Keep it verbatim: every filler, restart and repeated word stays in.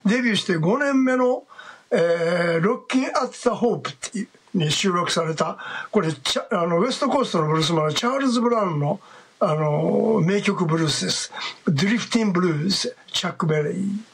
デビューしてごねんめの、えー、ロッキン・アッツ・ザ・ホープっていうに収録された、これあのウエストコーストのブルースマンのチャールズ・ブラウンの、あの名曲ブルースです。ドリフティン・ブルース、チャック・ベリー。